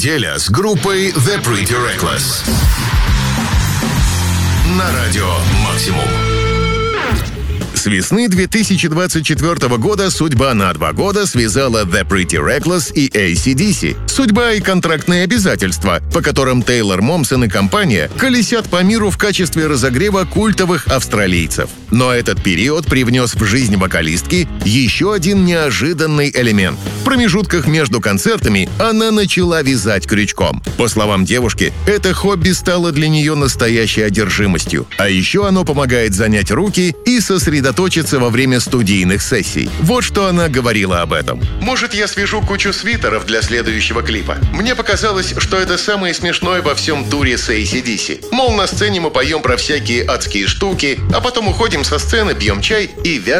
Неделя с группой The Pretty Reckless на радио «Максимум». С весны 2024 года судьба на 2 года связала The Pretty Reckless и AC/DC. Судьба и контрактные обязательства, по которым Тейлор Момсон и компания колесят по миру в качестве разогрева культовых австралийцев. Но этот период привнес в жизнь вокалистки еще один неожиданный элемент. В промежутках между концертами она начала вязать крючком. По словам девушки, это хобби стало для нее настоящей одержимостью. А еще оно помогает занять руки и сосредоточиться во время студийных сессий. Вот что она говорила об этом. «Может, я свяжу кучу свитеров для следующего клипа. Мне показалось, что это самое смешное во всем туре с AC/DC. Мол, на сцене мы поем про всякие адские штуки, а потом уходим со сцены, пьем чай и вяжем